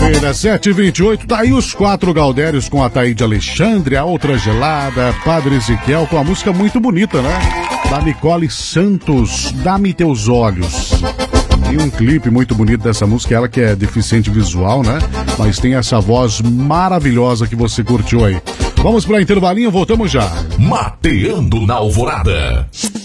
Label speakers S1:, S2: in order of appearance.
S1: Maravilha, 7h28, tá aí os 4 Gaudérios com a Taíde Alexandre, a outra gelada, Padre Ezequiel, com a música muito bonita, né? Da Nicole Santos, Dá-me Teus Olhos. Tem um clipe muito bonito dessa música, ela que é deficiente visual, né? Mas tem essa voz maravilhosa que você curtiu aí. Vamos para intervalinho, voltamos já.
S2: Mateando na Alvorada.